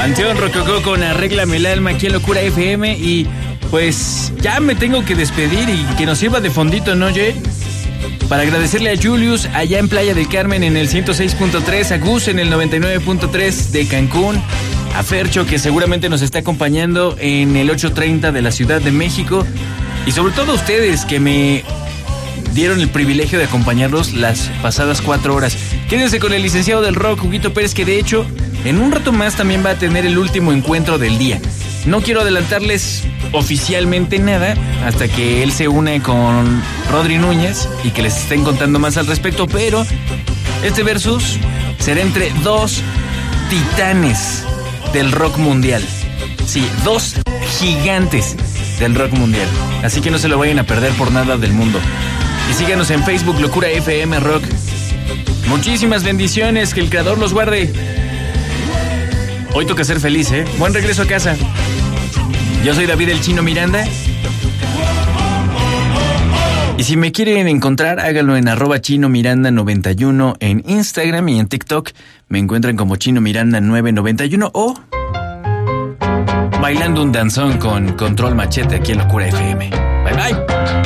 Panteón Rococó con Arréglame el Alma aquí en Locura FM. Y pues ya me tengo que despedir y que nos sirva de fondito, ¿no, Jay? Para agradecerle a Julius allá en Playa del Carmen en el 106.3, a Gus en el 99.3 de Cancún, a Fercho que seguramente nos está acompañando en el 830 de la Ciudad de México, y sobre todo a ustedes que me dieron el privilegio de acompañarlos las pasadas 4 horas. Quédense con el licenciado del rock, Huguito Pérez, que de hecho en un rato más también va a tener el último encuentro del día. No quiero adelantarles oficialmente nada hasta que él se une con Rodri Núñez y que les estén contando más al respecto, pero este versus será entre 2 titanes del rock mundial. Sí, 2 gigantes del rock mundial. Así que no se lo vayan a perder por nada del mundo. Y síganos en Facebook, Locura FM Rock. Muchísimas bendiciones, que el Creador los guarde. Hoy toca ser feliz, ¿eh? Buen regreso a casa. Yo soy David el Chino Miranda. Y si me quieren encontrar, háganlo en @ChinoMiranda91 en Instagram, y en TikTok me encuentran como Chino Miranda 991 o bailando un danzón con Control Machete aquí en Locura FM. Bye bye.